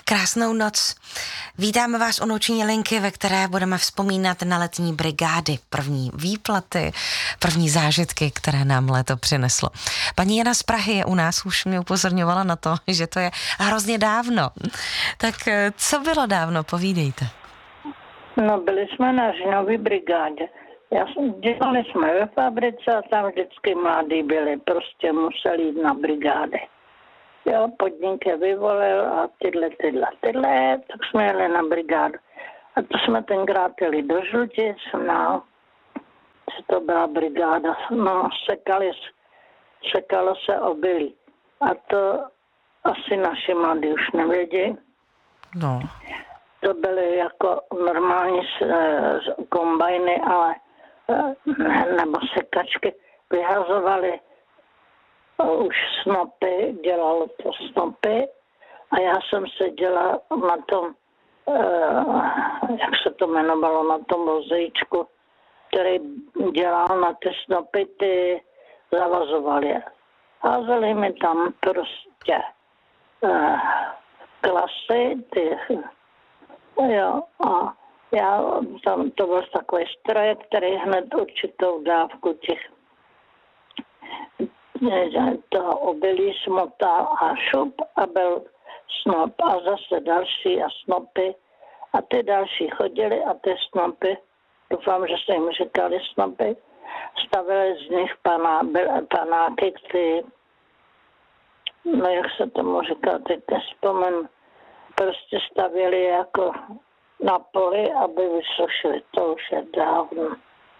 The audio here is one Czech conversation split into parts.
Krásnou noc. Vítáme vás u noční linky, ve které budeme vzpomínat na letní brigády, první výplaty, první zážitky, které nám léto přineslo. Paní Jana z Prahy je u nás, už mě upozorňovala na to, že to je hrozně dávno. Tak co bylo dávno, povídejte. No, byli jsme na Žnový brigádě. Dělali jsme ve fabrice a tam vždycky mladí byli, prostě museli jít na brigády. Jo, podnik je vyvolil a tyhle, tak jsme jeli na brigádu. A to jsme tenkrát jeli do Žlutic, no, že to byla brigáda, no, sekalo se obilí. A to asi naši mladí už nevědí. No. To byly jako normální kombajny, ale nebo sekačky vyhazovali už snopy, dělalo to snopy a já jsem seděla na tom, jak se to jmenovalo, na tom vozíčku, který dělal na ty snopy, ty zavazoval je. Házeli mi tam prostě klasy, ty, jo, a já tam, to byl takový stroj, který hned určitou dávku těch toho obilí smotal a šup a byl snop a zase další a snopy a ty další chodili a ty snopy, doufám, že se jim říkali snopy, stavili z nich panáky, ty, no jak se tomu říká, teď nespomenu, prostě stavěli jako na poli, aby vysušili, to už je dávno.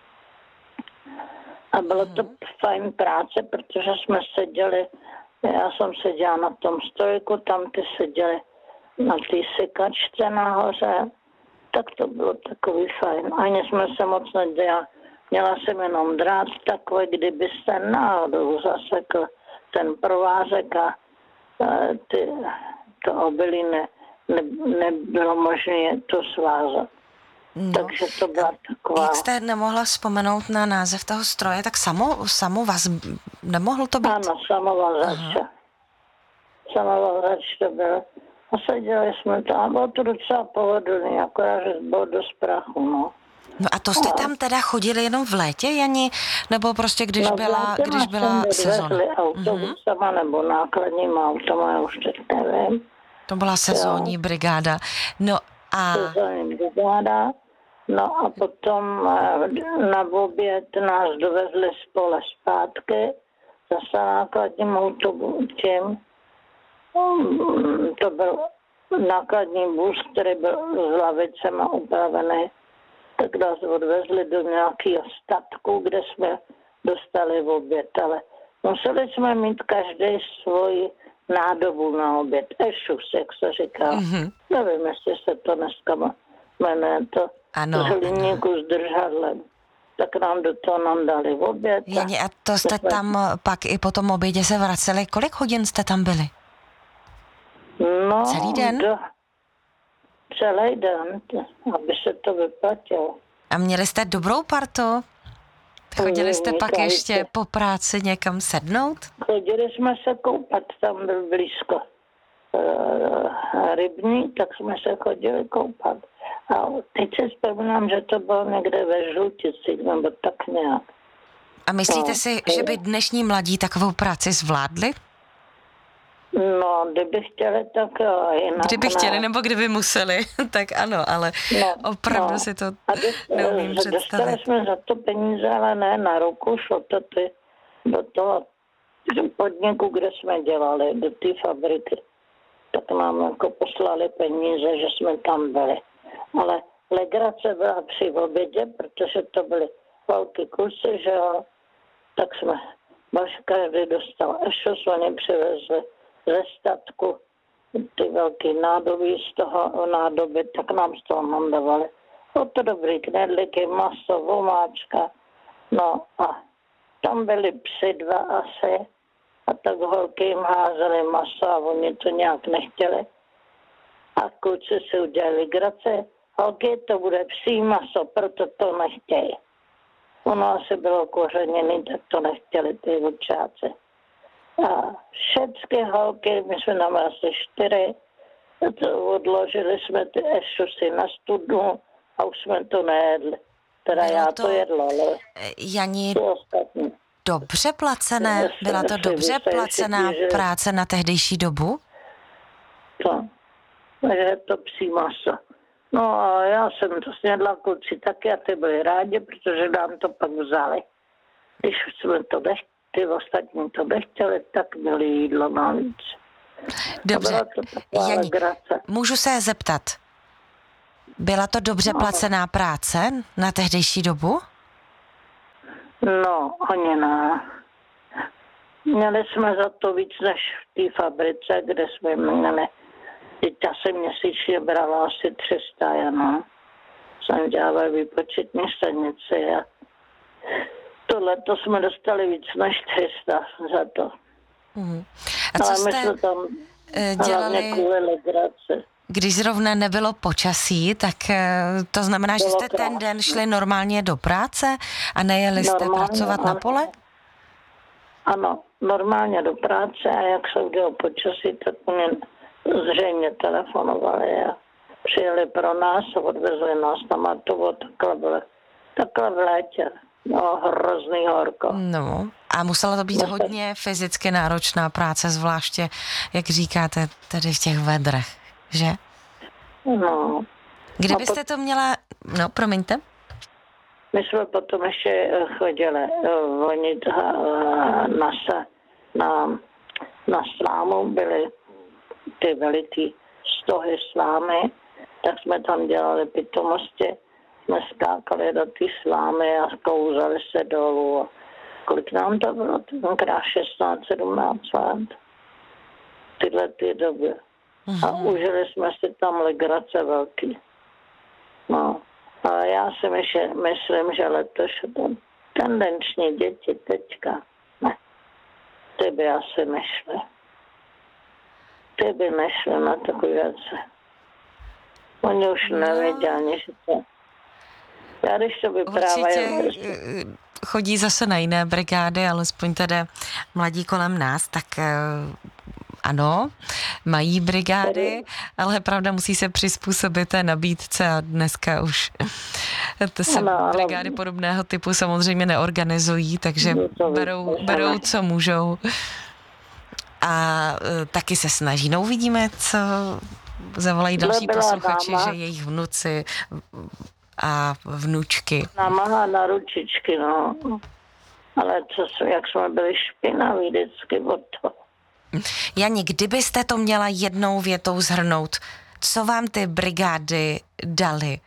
A bylo to fajn práce, protože jsme seděli, já jsem seděla na tom stojku, tam ty seděli na té sekačce nahoře, tak to bylo takový fajn. Ani jsme se moc nedělali, měla jsem jenom drát takový, kdyby se náhodou zasekl ten provázek a to obilí nebylo možné to svázat. No, takže to byla taková... Jak jste nemohla vzpomenout na název toho stroje, tak samovaz, nemohl to být? Ano, samovazač to bylo. A seděli jsme tam, a bylo to docela pohodlný, akorát, že bylo dost prachu, no. No a to jste tam teda chodili jenom v létě, Jani? Nebo prostě když byla sezóna? Autobusama nebo nákladníma automa, já už teď nevím. To byla sezónní brigáda. No a... Sezónní brigáda. No a potom na oběd nás dovezli z pole zpátky, zase nákladním autobusem. To byl nákladní vůz, který byl s lavicema upravený. Tak nás odvezli do nějakého statku, kde jsme dostali v oběd. Ale museli jsme mít každý svoji nádobu na oběd. Ešus, jak se říká. Mm-hmm. Nevím, jestli se to dneska jmenuje to. Ano. Z hliníku s držadlem. Tak nám do toho nám dali v oběd. Jani, a to jste tam pak i po tom obědě se vraceli? Kolik hodin jste tam byli? No, celý den? Celý den, aby se to vyplatilo. A měli jste dobrou partu? Chodili jste pak ještě po práci někam sednout? Chodili jsme se koupat, tam byl blízko rybník, tak jsme se chodili koupat. A teď si vzpomínám, že to bylo někde ve Žlutici, nebo tak nějak. A myslíte si, že by dnešní mladí takovou práci zvládli? No, kdyby chtěli, tak jinak. Kdyby chtěli, nebo kdyby museli, tak ano, ale opravdu si to neumím představit. Dostali jsme za to peníze, ale ne na ruku, šlo to do toho podniku, kde jsme dělali, do té fabriky. Tak nám jako poslali peníze, že jsme tam byli. Ale legrace byla při obědě, protože to byly velké kusy, že jo, tak jsme, každý dostal ešus, oni přivezli ze statku ty velké nádoby z toho nádoby, tak nám z toho mandovali. Bylo to dobrý, knedlíky, maso, vomáčka, no a tam byli psi dva asi a tak holky jim házeli maso a oni to nějak nechtěli. A kluci si udělali grace, holky, to bude psí maso, proto to nechtějí. Ono asi bylo kořeněný, tak to nechtěli ty vlčáci. A všechny holky, my jsme tam asi 4, Odložili jsme ty ešusy na studnu a už jsme to nejedli. Teda Bylo já to jedla, ale Jani, to ostatní. dobře placené? Byla to dobře placená práce na tehdejší dobu? To. Takže to psí maso. No a já jsem to snědla, kluci taky a ty byli rádi, protože nám to pak vzali. Když jsme to ty ostatní to nechtěli, tak měli jídlo navíc. Dobře, Jani, můžu se zeptat, byla to dobře placená práce na tehdejší dobu? No, ani ne. Měli jsme za to víc než v té fabrice, kde jsme měli. Teď já jsem měsíčně brala asi 300, no. Jsem dělala výpočetní stanici a tohleto jsme dostali víc než 300 za to. A co ale jste my jsme tam dělali, kvůli legraci. když zrovna nebylo počasí, tak to znamená, že jste ten den šli normálně do práce a nejeli jste pracovat na pole? Ano, normálně do práce a jak se udělalo počasí, tak mě zřejmě telefonovali a přijeli pro nás a odvezli nás na Matovo, takhle v létě. No, hrozný horko. No, a musela to být hodně fyzicky náročná práce, zvláště, jak říkáte, tady v těch vedrech, že? No. Kdybyste to měla, no, promiňte. My jsme potom ještě chodili vonit na slámu, byly ty veliký stohy slámy, tak jsme tam dělali pitomosti, jsme skákali do té slámy a kouzali se dolů. Kolik nám to bylo? Tenkrát 16, 17 let. Tyhle ty doby. A užili jsme si tam legrace velký. No. A já si myslím, že letos tendenční děti teďka, ne, ty by asi nešly. Ty by nešly na takové věci. Oni už nevědí ani, že to... Já když to vyprávají... Určitě chodí zase na jiné brigády, alespoň tedy mladí kolem nás, tak ano, mají brigády, ale pravda musí se přizpůsobit té nabídce a dneska už se brigády podobného typu samozřejmě neorganizují, takže berou, co můžou. A taky se snaží. No uvidíme, co zavolají další posluchači, že jejich vnuci a vnučky. Namáhá na ručičky, no. Ale jak jsme byli špinaví vždycky od toho. Jani, kdybyste to měla jednou větou shrnout, co vám ty brigády dali?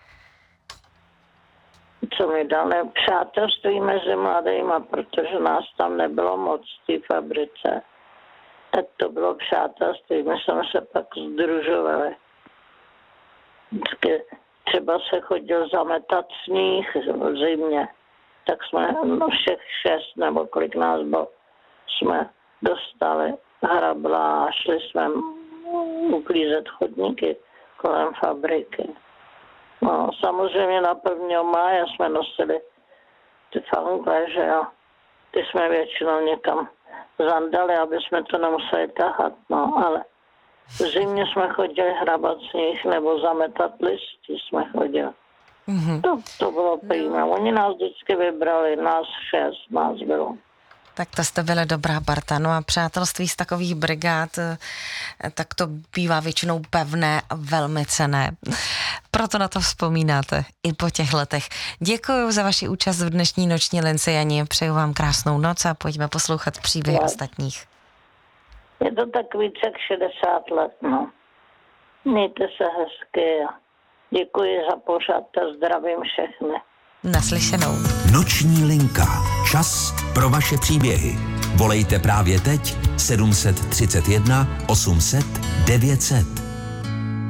Co mi dali? Přátelství mezi mladýma, protože nás tam nebylo moc v té fabrice. Tak to bylo přátelství. My jsme se pak sdružovali. Vždycky třeba se chodil zametat sníh v zimě. Tak jsme všech 6 nebo kolik nás bylo, jsme dostali hrabla a šli jsme uklízet chodníky kolem fabriky. No, samozřejmě na 1. máje jsme nosili ty fangle, že jo. Ty jsme většinou někam zandali, aby jsme to nemuseli tahat, no, ale v zimě jsme chodili hrabat sníh nebo zametat listy jsme chodili. To bylo prýma. Oni nás vždycky vybrali, nás 6, nás bylo. Tak to jste byla dobrá parta. No a přátelství z takových brigád, tak to bývá většinou pevné a velmi cenné. Proto na to vzpomínáte i po těch letech. Děkuji za vaši účast v dnešní noční lince, Jani. Přeju vám krásnou noc a pojďme poslouchat příběhy ostatních. Je to tak víc jak 60 let, no. Mějte se hezky a děkuji za pořad a zdravím všechny. Naslyšenou. Noční linka. Čas pro vaše příběhy. Volejte právě teď 731 800 900.